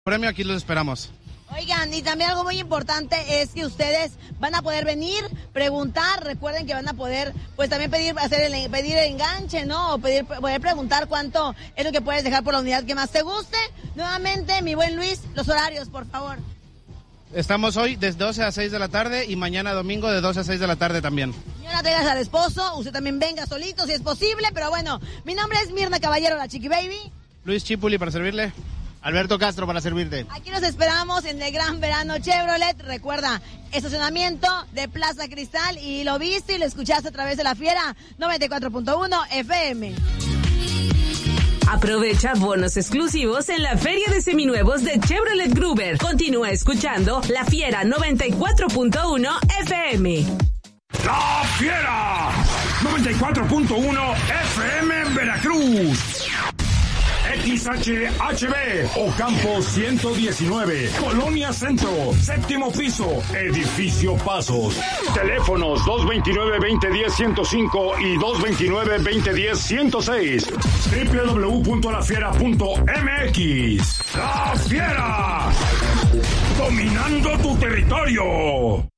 premio, aquí los esperamos. Oigan, y también algo muy importante es que ustedes van a poder venir, preguntar, recuerden que van a poder, pues también pedir el enganche, ¿no? O poder preguntar cuánto es lo que puedes dejar por la unidad que más te guste. Nuevamente, mi buen Luis, los horarios, por favor. Estamos hoy de 12 a 6 de la tarde y mañana domingo de 12 a 6 de la tarde también. Señora, traigas al esposo, usted también venga solito si es posible, pero bueno, mi nombre es Mirna Caballero, la Chiqui Baby. Luis Chipuli para servirle. Alberto Castro para servirte. Aquí nos esperamos en el Gran Verano Chevrolet. Recuerda, estacionamiento de Plaza Cristal y lo viste y lo escuchaste a través de La Fiera 94.1 FM. Aprovecha bonos exclusivos en la Feria de Seminuevos de Chevrolet Gruber. Continúa escuchando La Fiera 94.1 FM. La Fiera 94.1 FM en Veracruz. XHHB, Ocampo 119, Colonia Centro, séptimo piso, Edificio Pasos. Teléfonos 229-2010-105 y 229-2010-106. www.lafiera.mx. La Fiera, dominando tu territorio.